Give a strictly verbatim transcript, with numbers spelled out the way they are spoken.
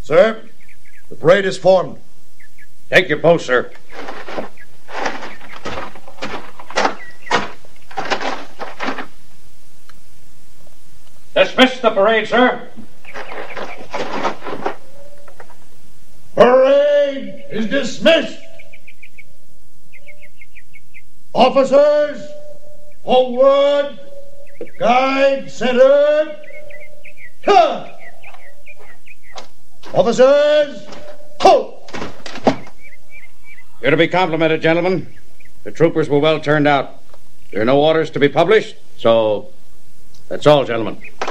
Sir, the parade is formed. Take your post, sir. Dismiss the parade, sir. Parade is dismissed. Officers, forward. Guide center. Ha! Officers, halt! You're to be complimented, gentlemen. The troopers were well turned out. There are no orders to be published, so that's all, gentlemen.